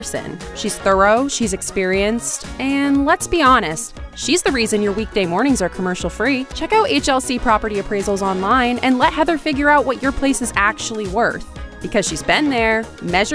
person. She's thorough, she's experienced, and let's be honest, she's the reason your weekday mornings are commercial-free. Check out HLC Property Appraisals online and let Heather figure out what your place is actually worth. Because she's been there, measured